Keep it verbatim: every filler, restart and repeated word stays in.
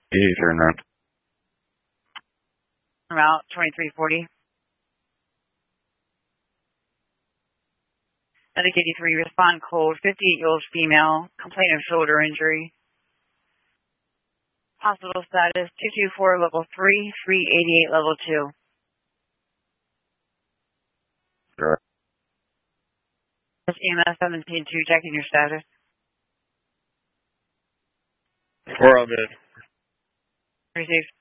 You turn around. Route twenty-three forty. Medic eighty-three, respond code, fifty-eight-year-old female, complaint of shoulder injury. Hospital status, two two four level three, three eighty-eight level two. Sure. E M S seventeen two, checking your status. We're all good. Received.